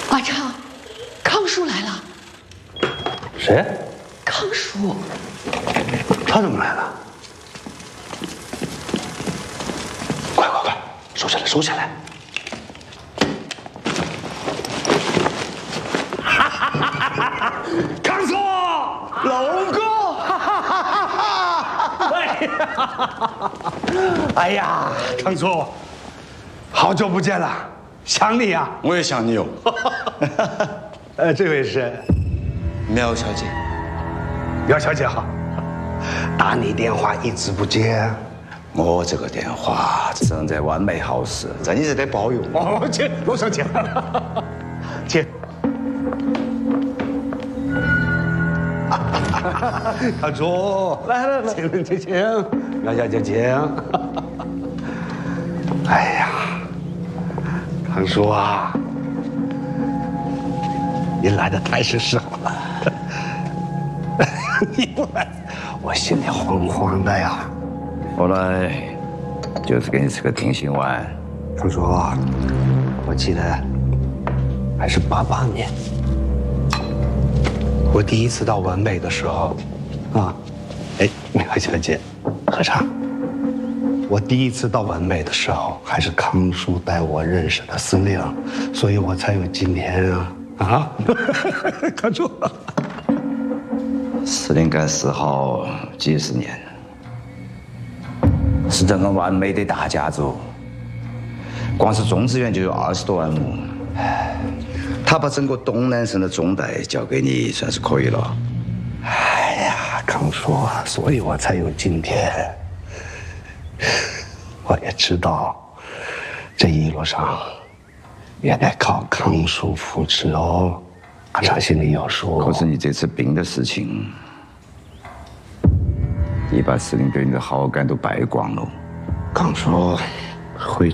阿昌，康叔来了。 谁？ 康叔。 他怎么来了？快，收起来，收起来！康叔，龙哥，哎呀，康叔，好久不见了，想你呀！ 我也想你哦。 这位是苗小姐。 苗小姐好，打你电话一直不接。 我这个电话正在完美好事，在你这里保佑。 哦，接，楼上接，接。康叔，来，请，苗小姐请。哎呀，康叔啊，您来的太是时候了。你不来，我心里慌慌的呀。 我来就是给你吃个定心丸。 康叔，我记得还是88年，我第一次到文美的时候，啊，哎，苗小姐，喝茶。我第一次到文美的时候，还是康叔带我认识的司令，所以我才有今天啊！啊，康叔， 司令干死好几十年，是整个完美的大家族，光是种植园就有20多万亩。他把整个东南省的种带交给你，算是可以了。 哎呀，康叔，所以我才有今天。我也知道，这一路上也得靠康叔扶持哦。阿昌心里有数。 可是你这次病的事情，你把司令对你的好感都败光了。 康叔会